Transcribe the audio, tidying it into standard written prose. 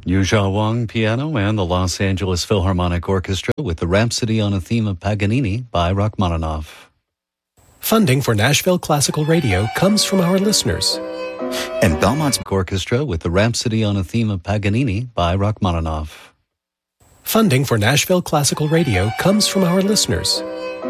Yuzha Wang piano and the Los Angeles Philharmonic Orchestra with the Rhapsody on a Theme of Paganini by Rachmaninoff. Funding for Nashville Classical Radio comes from our listeners. And Belmont's Orchestra with the Rhapsody on a Theme of Paganini by Rachmaninoff. Funding for Nashville Classical Radio comes from our listeners.